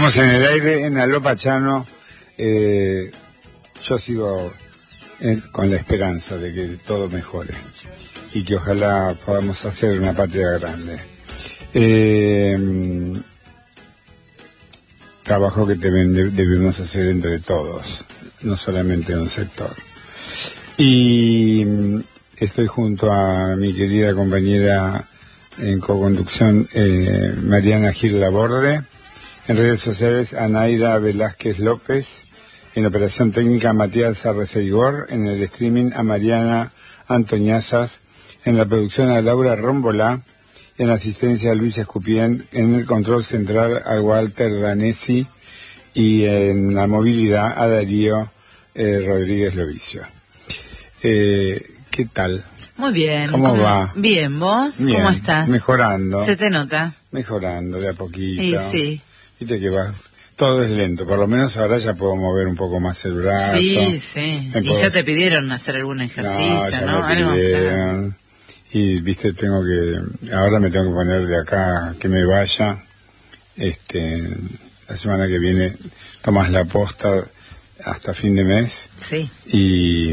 Estamos en el aire, en Aló Pachano. Yo sigo con la esperanza de que todo mejore y que ojalá podamos hacer una patria grande. Trabajo que debemos hacer entre todos, no solamente en un sector. Y estoy junto a mi querida compañera en co-conducción, Mariana Gil Laborde. En redes sociales, Anaira Velázquez López. En operación técnica, Matías Arreceigor. En el streaming, a Mariana Antoñazas. En la producción, a Laura Rómbola. En la asistencia, a Luis Escupien. En el control central, a Walter Danesi. Y en la movilidad, a Darío Rodríguez Lovicio. ¿Qué tal? Muy bien. ¿Cómo va? Bien, ¿vos? Bien, ¿Cómo estás? Mejorando. ¿Se te nota? Mejorando de a poquito. Sí, sí. Viste que todo es lento, por lo menos ahora ya puedo mover un poco más el brazo. Sí, sí. Y ya te pidieron hacer algún ejercicio, ¿no? Algo. Claro. Y viste, ahora me tengo que poner de acá que me vaya. La semana que viene tomas la posta hasta fin de mes. Sí. Y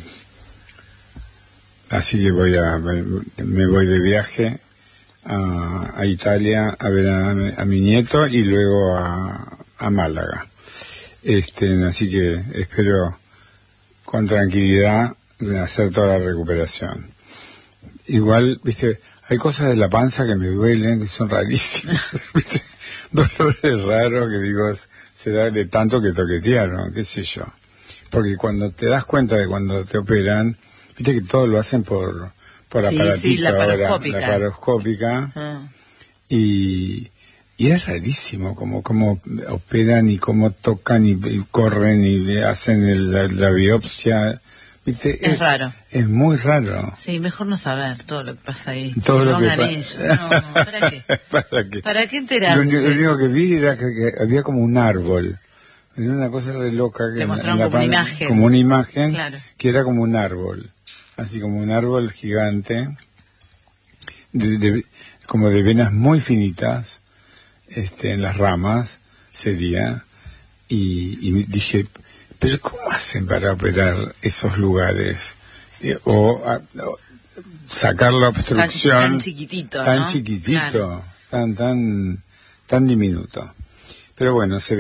así que me voy de viaje a Italia a ver a mi nieto y luego a Málaga. Así que espero con tranquilidad hacer toda la recuperación. Igual, viste, hay cosas de la panza que me duelen, que son rarísimas. ¿Viste? Dolores raros que digo, será de tanto que toquetearon, qué sé yo. Porque cuando te das cuenta de cuando te operan, viste que todo lo hacen por aparatito. Sí, la paroscópica. La paroscópica. Y es rarísimo cómo operan y cómo tocan y corren y hacen la biopsia. ¿Viste? Es raro. Es muy raro. Sí, mejor no saber todo lo que pasa ahí. Todo lo que pasa. No, ¿para qué? ¿Para qué? ¿Para qué enterarse? Lo único que vi era que había como un árbol. Era una cosa re loca. Te mostraron como una imagen. Como una imagen, claro. Que era como un árbol. Así como un árbol gigante, como de venas muy finitas, en las ramas, sería. Y dije, pero ¿cómo hacen para operar esos lugares? O sacar la obstrucción tan chiquitito, tan ¿no? chiquitito, Claro. tan diminuto. Pero bueno, se